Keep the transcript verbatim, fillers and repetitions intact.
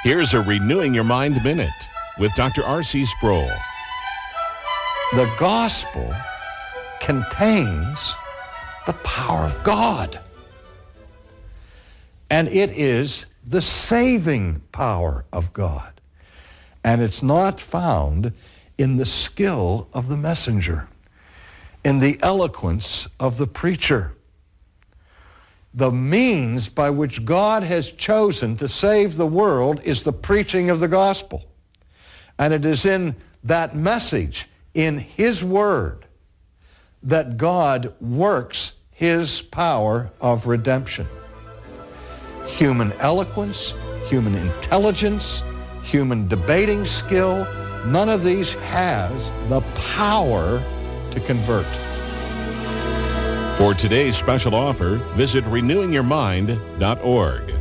Here's a Renewing Your Mind Minute with Doctor R C Sproul. The gospel contains the power of God. And it is the saving power of God. And it's not found in the skill of the messenger, in the eloquence of the preacher. The means by which God has chosen to save the world is the preaching of the gospel. And it is in that message, in His Word, that God works His power of redemption. Human eloquence, human intelligence, human debating skill, none of these has the power to convert. For today's special offer, visit renewing your mind dot org.